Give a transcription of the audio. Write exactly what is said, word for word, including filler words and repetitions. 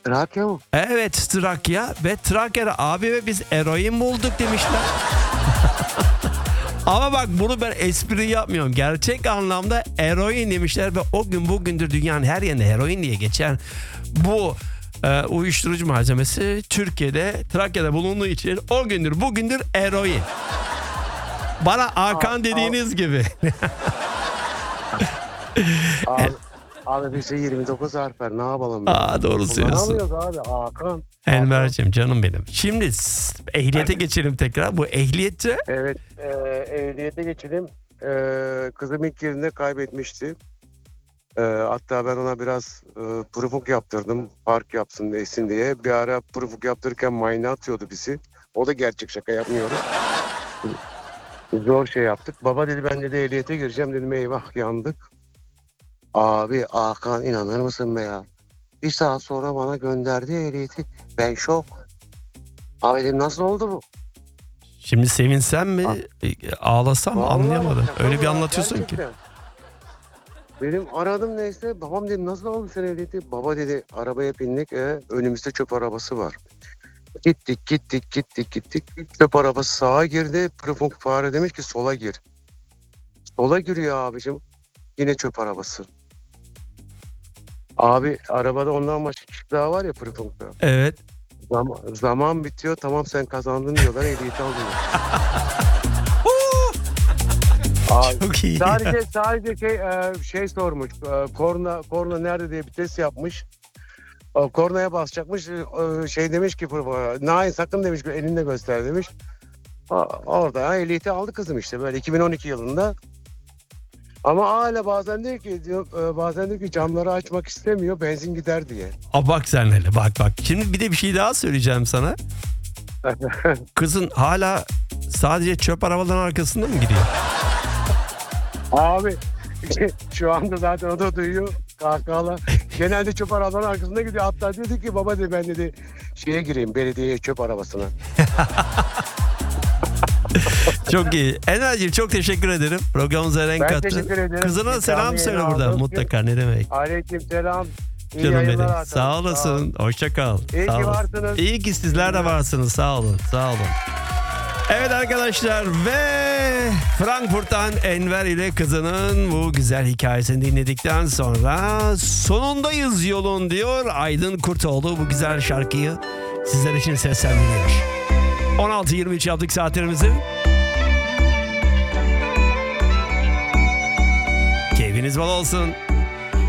Trakya mı? Evet, Trakya ve Trakya'da abi ve biz eroin bulduk demişler. Ama bak bunu ben espri yapmıyorum. Gerçek anlamda eroin demişler ve o gün bugündür dünyanın her yerinde eroin diye geçen bu e, uyuşturucu malzemesi Türkiye'de, Trakya'da bulunduğu için o gündür bugündür eroin. Bana Hakan dediğiniz gibi. Abi, abi bize yirmi dokuz harfler, ne yapalım? Aa, doğru söylüyorsun. Kullanamıyoruz abi Hakan. Enver'cim canım benim. Şimdi s- ehliyete geçelim tekrar. Bu ehliyette Evet, e, ehliyete geçelim. E, kızım ilk yerinde kaybetmişti. E, hatta ben ona biraz e, pırfuk yaptırdım. Park yapsın desin diye. Bir ara pırfuk yaptırırken mayına atıyordu bizi. O da gerçek, şaka yapmıyorum. Zor şey yaptık. Baba dedi, ben dedi ehliyete gireceğim, dedim eyvah yandık. Abi Hakan, inanır mısın be ya? Bir saat sonra bana gönderdi ehliyeti. Ben şok. Abi dedim, nasıl oldu bu? şimdi sevinsem mi, e, ağlasam mı Vallahi anlayamadım. bak, Öyle bir vallahi anlatıyorsun ki. gerçekten. Benim aradım neyse. Babam dedi, nasıl oldu sen ehliyeti? Baba dedi, arabaya bindik. E, önümüzde çöp arabası var. Gittik gittik gittik gittik. Çöp arabası sağa girdi. Pırfunk fare demiş ki sola gir. Sola giriyor abicim. Yine çöp arabası. Abi arabada ondan başka kişi daha var ya Pırfunk'ta. Evet. Zaman, zaman bitiyor, tamam sen kazandın diyorlar, ehliyeti alıyor. Abi, Çok iyi. sadece sadece şey, e, şey sormuş. E, korna korna nerede diye bir test yapmış. O, kornaya basacakmış. E, şey demiş ki Nain sakın demiş, elinde göster demiş. O, orada ehliyeti aldı kızım işte böyle iki bin on iki yılında. Ama hala bazen diyor ki diyor, e, bazen diyor ki camları açmak istemiyor, benzin gider diye. Aa, bak sen hele bak bak. Şimdi bir de bir şey daha söyleyeceğim sana. Kızın hala sadece çöp arabaların arkasında mı gidiyor? Abi şu anda zaten o da duyuyor kahkahalar. Genelde çöp arabanın arkasında gidiyor. Hatta dedi ki baba dedi, ben dedi şeye gireyim, belediyeye, çöp arabasına. Çok iyi. Enerji çok teşekkür ederim. Programımıza renk Ben kattın. teşekkür ederim. Kızına Bir selam canlı söyle yayın burada aldığınız mutlaka, ne demek. Aleyküm selam. İyi Canım benim. yayınlar Hakan. Sağ olasın. Hoşça kal. İyi Sağ ki olasın. varsınız. İyi ki sizler de varsınız. Sağ olun. Sağ olun. Evet arkadaşlar ve Frankfurt'tan Enver ile kızının bu güzel hikayesini dinledikten sonra sonundayız yolun diyor Aydın Kurtoğlu, bu güzel şarkıyı sizler için seslendiriyor. on altı yirmi üç yaptık saatlerimizi. Keyfiniz bol olsun.